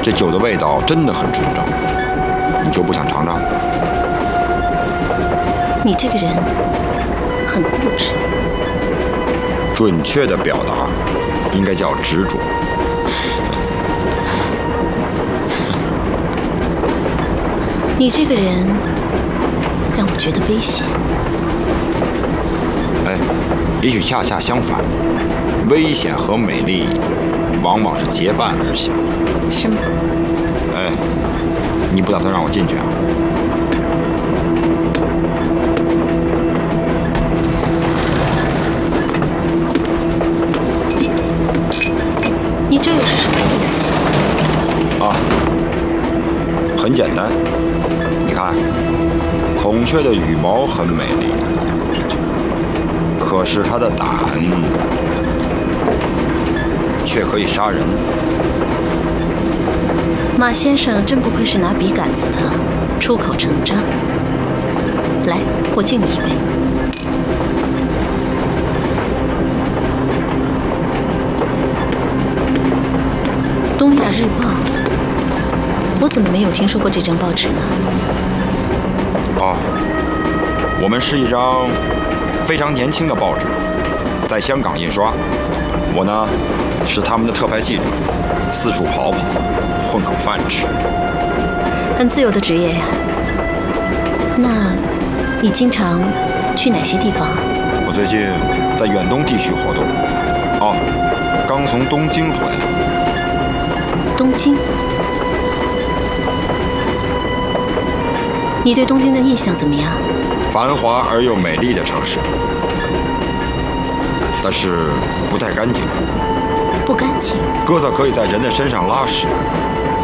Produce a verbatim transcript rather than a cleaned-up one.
这酒的味道真的很纯正，你就不想尝尝？ 你这个人很固执。 准确的表达应该叫执着。 你这个人让我觉得危险。 哎，也许恰恰相反，危险和美丽往往是结伴而行。 是吗？ 哎，你不打算让我进去啊？ 你这又是什么意思？ 啊，很简单，你看，孔雀的羽毛很美丽，可是它的胆却可以杀人。 马先生真不愧是拿笔杆子的，出口成章。来，我敬你一杯。东亚日报，我怎么没有听说过这张报纸呢？ 哦，我们是一张非常年轻的报纸，在香港印刷。我呢，是他们的特派记者，四处跑跑，混口饭吃。 很自由的职业呀。那，你经常去哪些地方啊？ 我最近在远东地区活动。哦，刚从东京回来。 东京？你对东京的印象怎么样？ 繁华而又美丽的城市，但是不太干净。 不干净？ 鸽子可以在人的身上拉屎，